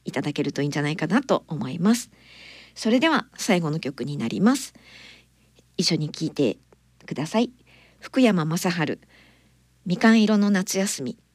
いただけるといいんじゃないかなと思います。それでは最後の曲になります。一緒に聴いてください。福山雅治、みかん色の夏休み。